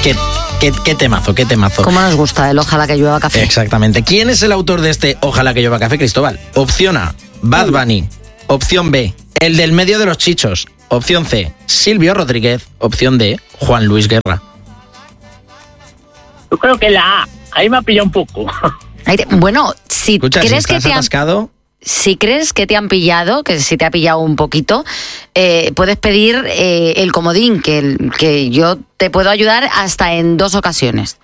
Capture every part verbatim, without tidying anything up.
qué, qué, qué temazo, qué temazo. ¿Cómo nos gusta el Ojalá que llueva café? Exactamente. ¿Quién es el autor de este Ojalá que llueva café, Cristóbal? Opción A, Bad Bunny. Opción B, el del medio de los chichos. Opción C, Silvio Rodríguez. Opción D, Juan Luis Guerra. Yo creo que la A. Ahí me ha pillado un poco. Bueno, si Escucha, crees si que estás te han... atascado... Si crees que te han pillado, que si te ha pillado un poquito, eh, puedes pedir eh, el comodín, que, que yo te puedo ayudar hasta en dos ocasiones.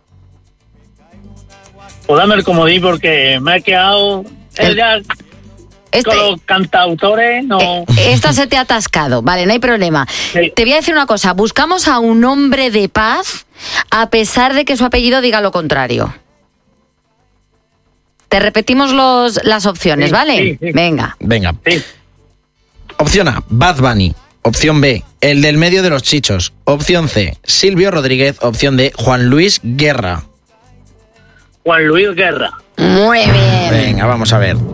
Pues dame el comodín porque me ha quedado... El- Ella, Este, con los cantautores, no... eh, esta se te ha atascado, vale, no hay problema. Sí. Te voy a decir una cosa, buscamos a un hombre de paz a pesar de que su apellido diga lo contrario. Te repetimos los, las opciones, Sí, ¿vale? sí, sí. Venga. Venga. Sí. Opción A, Bad Bunny. Opción B, el del medio de los chichos. Opción C, Silvio Rodríguez. Opción D, Juan Luis Guerra. Juan Luis Guerra. Muy bien. Venga, vamos a ver.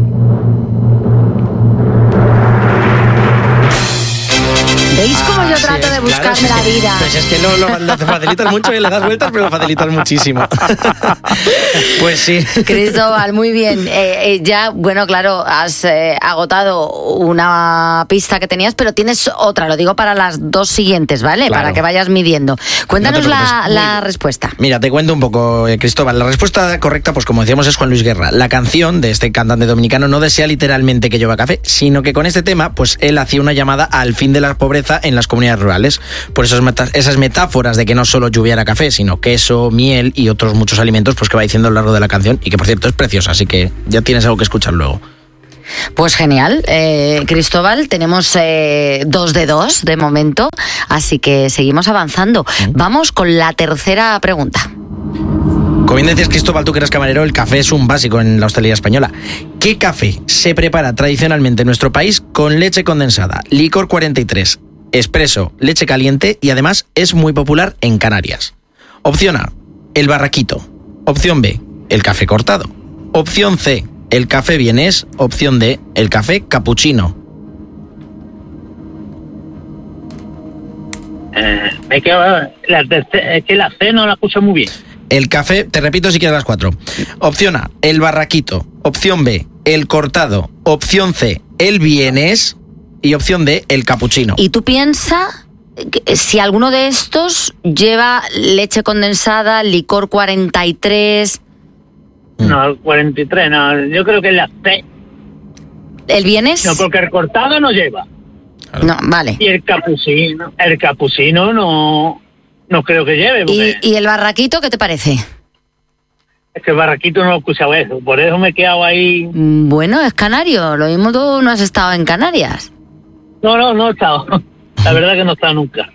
¿Veis cómo yo Ah, sí, trato es, de claro, buscarme sí, la sí. vida? Pues es que lo, lo, lo facilitas mucho y le das vueltas, pero lo facilitas muchísimo. Pues sí. Cristóbal, muy bien. Eh, eh, ya, bueno, claro, has eh, agotado una pista que tenías, pero tienes otra, lo digo para las dos siguientes, ¿vale? Claro. Para que vayas midiendo. Cuéntanos No te la, preocupes. la Muy- respuesta. Mira, te cuento un poco, eh, Cristóbal. La respuesta correcta, pues como decíamos, es Juan Luis Guerra. La canción de este cantante dominicano no desea literalmente que llueva café, sino que con este tema, pues él hacía una llamada al fin de la pobreza en las comunidades rurales. Por eso esas metáforas de que no solo lluviera café, sino queso, miel y otros muchos alimentos, pues que va diciendo a lo largo de la canción, y que por cierto es preciosa, así que ya tienes algo que escuchar luego. Pues genial, eh, Cristóbal, tenemos eh, dos de dos de momento, así que seguimos avanzando. Vamos con la tercera pregunta. Como bien decías, Cristóbal, tú que eres camarero, el café es un básico en la hostelería española. ¿Qué café se prepara tradicionalmente en nuestro país con leche condensada, licor cuarenta y tres, expreso, leche caliente y además es muy popular en Canarias? Opción A, el barraquito. Opción B, el café cortado. Opción C, el café vienés. Opción D, el café capuchino. Eh, me quedo, la tercera- es que la C no la escucho muy bien. El café, te repito si quieres las cuatro. Opción A, el barraquito. Opción B, el cortado. Opción C, el vienés. Y opción D, el capuchino. ¿Y tú piensas que si alguno de estos lleva leche condensada, licor cuarenta y tres, Mm. No, el cuarenta y tres, no. Yo creo que la C. el vienes? No, porque el cortado no lleva. No, vale. Y el capuchino, el capuchino no, no creo que lleve. Porque ¿Y, y el barraquito qué te parece? es que el barraquito no he escuchado eso. Por eso me he quedado ahí. Mm, Bueno, es canario, lo mismo tú no has estado en Canarias. No, no, no he estado. La verdad que no he estado nunca.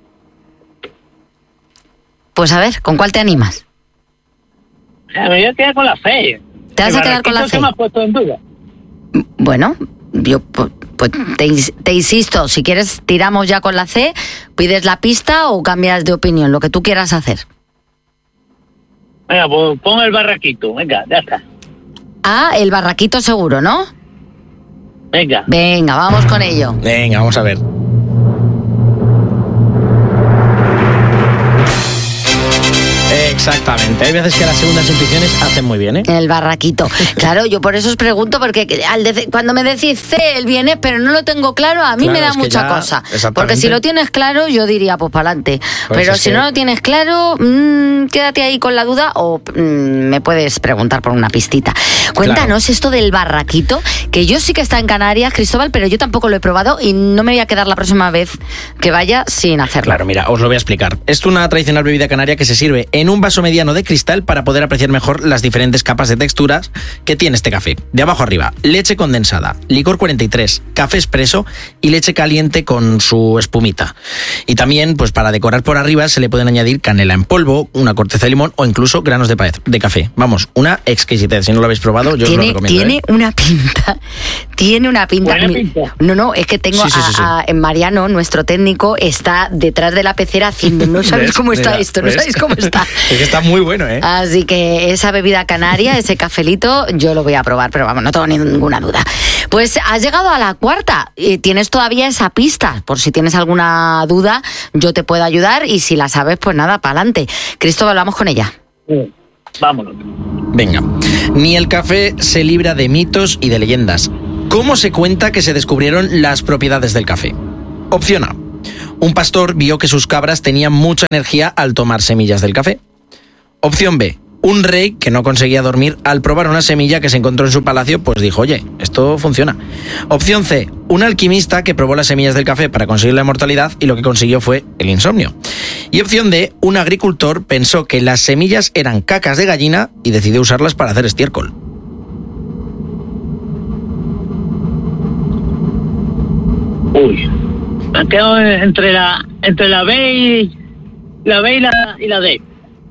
Pues a ver, ¿con cuál te animas? Me voy a quedar con la C. ¿Te vas El a quedar con la barraquito C? que me has puesto en duda. Bueno, yo pues, pues, te, ins- te insisto, si quieres tiramos ya con la C, pides la pista o cambias de opinión, lo que tú quieras hacer. Venga, pues pon el barraquito. Venga, ya está. Ah, el barraquito seguro, ¿no? Venga. Venga, vamos con ello. Venga, vamos a ver. Exactamente. Hay veces que las segundas intuiciones hacen muy bien, ¿eh? El barraquito. Claro, yo por eso os pregunto, porque al dec- cuando me decís C, el viene, pero no lo tengo claro, a mí Claro, me da es que mucha ya- cosa. exactamente. Porque si lo tienes claro, yo diría, pues para adelante. Pues pero es si que- no lo tienes claro, mmm, quédate ahí con la duda o mm, me puedes preguntar por una pistita. Cuéntanos esto del barraquito, que yo sí que está en Canarias, Cristóbal, pero yo tampoco lo he probado y no me voy a quedar la próxima vez que vaya sin hacerlo. Claro, mira, os lo voy a explicar. Es una tradicional bebida canaria que se sirve en un vaso mediano de cristal para poder apreciar mejor las diferentes capas de texturas que tiene este café. De abajo arriba, leche condensada, licor cuarenta y tres, café expreso y leche caliente con su espumita. Y también, pues para decorar por arriba, se le pueden añadir canela en polvo, una corteza de limón o incluso granos de, pa- de café. Vamos, una exquisitez. Si no lo habéis probado, yo os lo Tiene, recomiendo. tiene ¿eh? una pinta, tiene una pinta. Buena Mi- pinta. No, no, es que tengo Sí, sí, a, sí, sí. a- en Mariano, nuestro técnico, está detrás de la pecera haciendo, no sabéis ¿Ves? cómo está Mira, esto, no ¿ves? sabéis cómo está. Es que está muy bueno, ¿eh? Así que esa bebida canaria, ese cafelito, yo lo voy a probar, pero vamos, no tengo ninguna duda. Pues has llegado a la cuarta y tienes todavía esa pista. Por si tienes alguna duda, yo te puedo ayudar y si la sabes, pues nada, para adelante. Cristóbal, vamos con ella. Sí, vámonos. Venga. Ni el café se libra de mitos y de leyendas. ¿Cómo se cuenta que se descubrieron las propiedades del café? Opción A. Un pastor vio que sus cabras tenían mucha energía al tomar semillas del café. Opción B. Un rey que no conseguía dormir al probar una semilla que se encontró en su palacio, pues dijo, oye, esto funciona. Opción C. Un alquimista que probó las semillas del café para conseguir la inmortalidad y lo que consiguió fue el insomnio. Y opción D. Un agricultor pensó que las semillas eran cacas de gallina y decidió usarlas para hacer estiércol. Uy, me quedo entre la, entre la B y la B y la, y la D.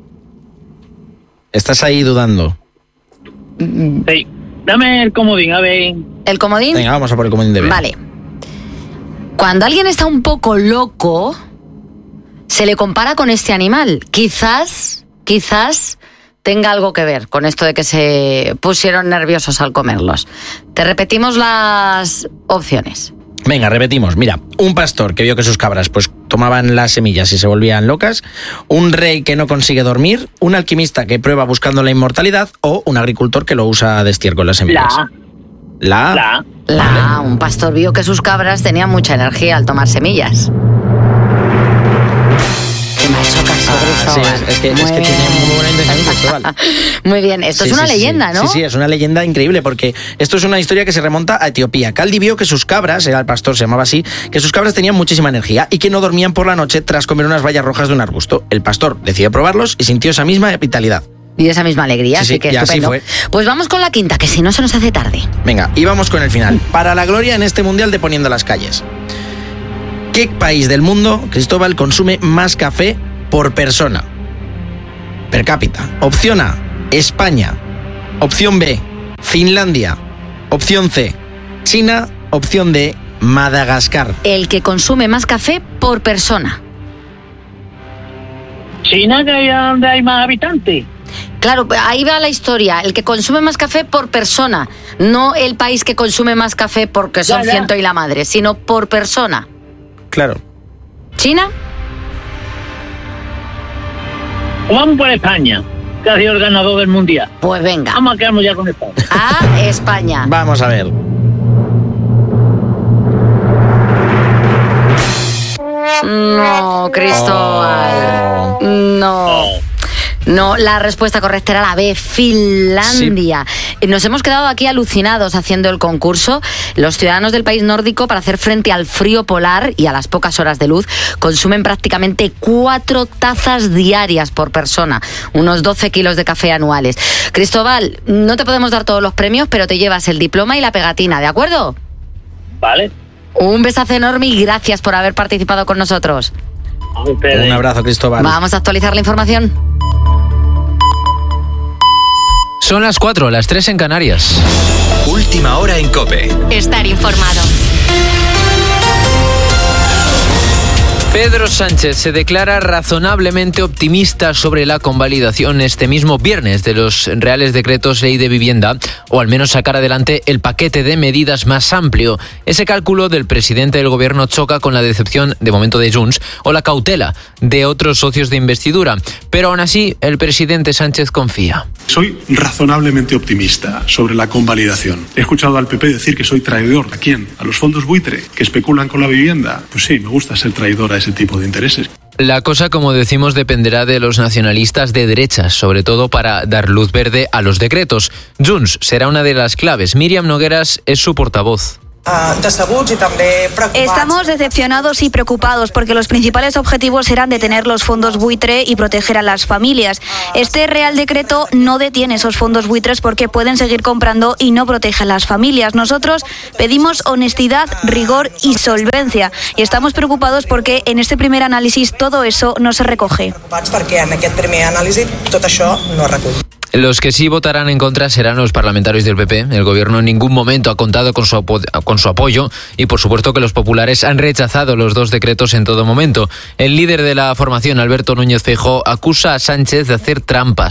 ¿Estás ahí dudando? Sí. Dame el comodín, a ver. ¿El comodín? Venga, vamos a por el comodín de B. Vale. Cuando alguien está un poco loco, se le compara con este animal. Quizás, quizás tenga algo que ver con esto de que se pusieron nerviosos al comerlos. Te repetimos las opciones. Venga, repetimos. Mira, un pastor que vio que sus cabras pues tomaban las semillas y se volvían locas, un rey que no consigue dormir, un alquimista que prueba buscando la inmortalidad o un agricultor que lo usa de estiércol las semillas. La. La. La. La, un pastor vio que sus cabras tenían mucha energía al tomar semillas. Que me ha hecho caso, Ah, sí, Cristóbal. es, es que, es que Muy tiene bien. muy buena intención, Cristóbal. Muy bien, esto Sí, es una sí, sí, leyenda, sí. ¿no? Sí, sí, es una leyenda increíble porque esto es una historia que se remonta a Etiopía. Caldi vio que sus cabras, era el pastor, se llamaba así, que sus cabras tenían muchísima energía y que no dormían por la noche tras comer unas bayas rojas de un arbusto. El pastor decidió probarlos y sintió esa misma vitalidad. Y esa misma alegría, Sí, así sí, que y así estupendo. fue. Pues vamos con la quinta, que si no se nos hace tarde. Venga, y vamos con el final. Para la gloria en este mundial de Poniendo las Calles. ¿Qué país del mundo, Cristóbal, consume más café por persona? Per cápita. Opción A, España. Opción B, Finlandia. Opción C, China. Opción D, Madagascar. El que consume más café por persona. China, que es donde hay más habitantes. Claro, ahí va la historia. El que consume más café por persona. No el país que consume más café porque son Ya, ya. ciento y la madre, sino por persona. Claro. ¿China? Vamos por España, que ha sido el ganador del mundial. Pues venga. Vamos a quedarnos ya con España. A España. Vamos a ver. No, Cristóbal. Oh. No. No, la respuesta correcta era la B, Finlandia. Nos hemos quedado aquí alucinados haciendo el concurso. Los ciudadanos del país nórdico, para hacer frente al frío polar y a las pocas horas de luz, consumen prácticamente cuatro tazas diarias por persona, unos doce kilos de café anuales. Cristóbal, no te podemos dar todos los premios, pero te llevas el diploma y la pegatina, ¿de acuerdo? Vale. Un besazo enorme y gracias por haber participado con nosotros. A ustedes. Un abrazo, Cristóbal. Vamos a actualizar la información. Son las cuatro, las tres en Canarias. Última hora en COPE. Estar informado. Pedro Sánchez se declara razonablemente optimista sobre la convalidación este mismo viernes de los Reales Decretos Ley de Vivienda, o al menos sacar adelante el paquete de medidas más amplio. Ese cálculo del presidente del gobierno choca con la decepción de momento de Junts o la cautela de otros socios de investidura. Pero aún así, el presidente Sánchez confía. Soy razonablemente optimista sobre la convalidación. He escuchado al P P decir que soy traidor. ¿A quién? ¿A los fondos buitre que especulan con la vivienda? Pues sí, me gusta ser traidor a ese tipo de intereses. La cosa, como decimos, dependerá de los nacionalistas de derechas, sobre todo para dar luz verde a los decretos. Junts será una de las claves. Míriam Nogueras es su portavoz. Estamos decepcionados y preocupados porque los principales objetivos eran detener los fondos buitre y proteger a las familias. Este Real Decreto no detiene esos fondos buitres porque pueden seguir comprando y no protege a las familias. Nosotros pedimos honestidad, rigor y solvencia y estamos preocupados porque en este primer análisis todo eso no se recoge. Los que sí votarán en contra serán los parlamentarios del P P. El gobierno en ningún momento ha contado con su, apo- con su apoyo y por supuesto que los populares han rechazado los dos decretos en todo momento. El líder de la formación, Alberto Núñez Feijóo, acusa a Sánchez de hacer trampas.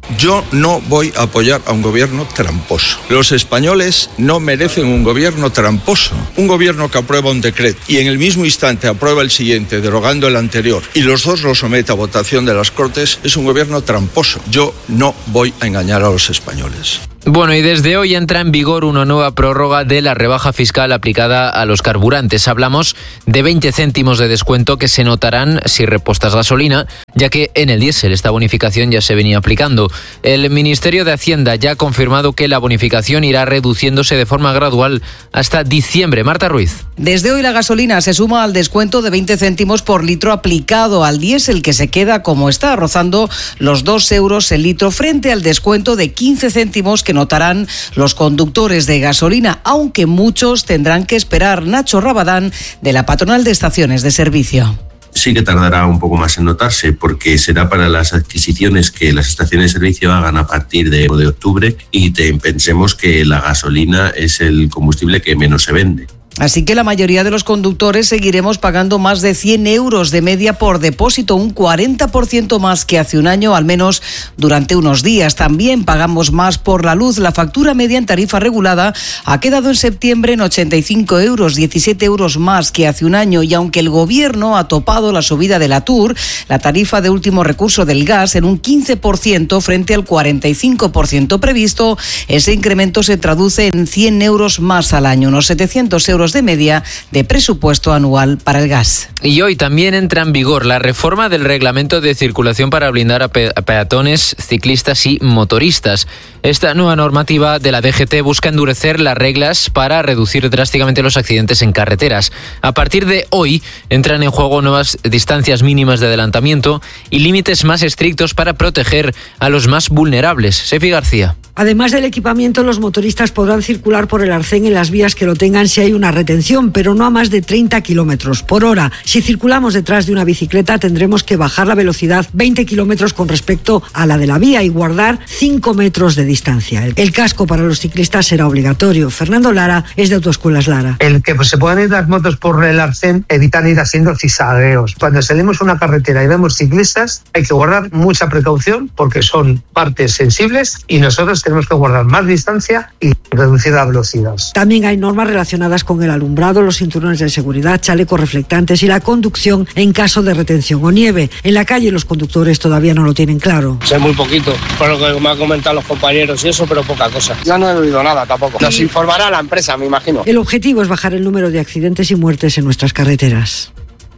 Yo no voy a apoyar a un gobierno tramposo. Los españoles no merecen un gobierno tramposo. Un gobierno que aprueba un decreto y en el mismo instante aprueba el siguiente, derogando el anterior, y los dos lo somete a votación de las Cortes, es un gobierno tramposo. Yo no voy a engañar a los españoles. Bueno, y desde hoy entra en vigor una nueva prórroga de la rebaja fiscal aplicada a los carburantes. Hablamos de veinte céntimos de descuento que se notarán si repostas gasolina, ya que en el diésel esta bonificación ya se venía aplicando. El Ministerio de Hacienda ya ha confirmado que la bonificación irá reduciéndose de forma gradual hasta diciembre. Marta Ruiz. Desde hoy la gasolina se suma al descuento de veinte céntimos por litro aplicado al diésel, que se queda como está, rozando los dos euros el litro, frente al descuento de quince céntimos que notarán los conductores de gasolina, aunque muchos tendrán que esperar. Nacho Rabadán, de la patronal de estaciones de servicio. Sí que tardará un poco más en notarse, porque será para las adquisiciones que las estaciones de servicio hagan a partir de, de octubre, y te, pensemos que la gasolina es el combustible que menos se vende. Así que la mayoría de los conductores seguiremos pagando más de cien euros de media por depósito, un cuarenta por ciento más que hace un año, al menos durante unos días. También pagamos más por la luz. La factura media en tarifa regulada ha quedado en septiembre en ochenta y cinco euros, diecisiete euros más que hace un año. Y aunque el gobierno ha topado la subida de la T U R, la tarifa de último recurso del gas en un quince por ciento frente al cuarenta y cinco por ciento previsto, ese incremento se traduce en cien euros más al año, unos setecientos euros de media de presupuesto anual para el gas. Y hoy también entra en vigor la reforma del reglamento de circulación para blindar a, pe- a peatones, ciclistas y motoristas. Esta nueva normativa de la D G T busca endurecer las reglas para reducir drásticamente los accidentes en carreteras. A partir de hoy entran en juego nuevas distancias mínimas de adelantamiento y límites más estrictos para proteger a los más vulnerables. Sefi García. Además del equipamiento, los motoristas podrán circular por el arcén en las vías que lo tengan si hay una retención, pero no a más de treinta kilómetros por hora. Si circulamos detrás de una bicicleta, tendremos que bajar la velocidad veinte kilómetros con respecto a la de la vía y guardar cinco metros de distancia. El casco para los ciclistas será obligatorio. Fernando Lara es de Autoescuelas Lara. El que pues, se puedan ir las motos por el arcén evitan ir haciendo zigzagueos. Cuando salimos a una carretera y vemos ciclistas, hay que guardar mucha precaución porque son partes sensibles y nosotros tenemos que guardar más distancia y reducir la velocidad. También hay normas relacionadas con el alumbrado, los cinturones de seguridad, chalecos reflectantes y la conducción en caso de retención o nieve. En la calle los conductores todavía no lo tienen claro. Sé muy poquito, por lo que me han comentado los compañeros y eso, pero poca cosa. Ya no he oído nada tampoco. Nos informará la empresa, me imagino. El objetivo es bajar el número de accidentes y muertes en nuestras carreteras.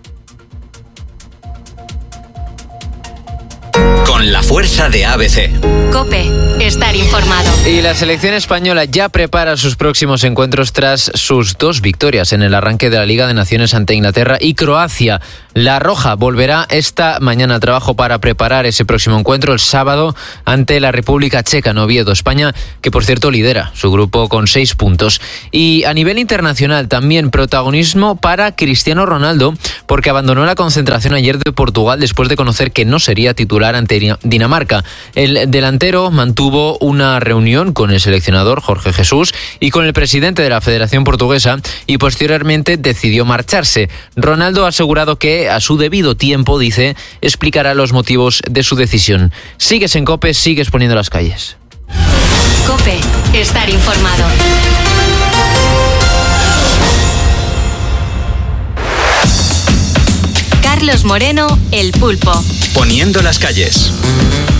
Con la fuerza de A B C. COPE. Estar informado. Y la selección española ya prepara sus próximos encuentros tras sus dos victorias en el arranque de la Liga de Naciones ante Inglaterra y Croacia. La Roja volverá esta mañana al trabajo para preparar ese próximo encuentro el sábado ante la República Checa en Oviedo, España, que por cierto lidera su grupo con seis puntos. Y a nivel internacional también protagonismo para Cristiano Ronaldo, porque abandonó la concentración ayer de Portugal después de conocer que no sería titular ante Dinamarca. El delantero mantuvo una reunión con el seleccionador Jorge Jesús y con el presidente de la Federación Portuguesa y posteriormente decidió marcharse. Ronaldo ha asegurado que a su debido tiempo, dice, explicará los motivos de su decisión. Sigues en COPE, sigues poniendo las calles. COPE. Estar informado. Carlos Moreno, El Pulpo. Poniendo las calles.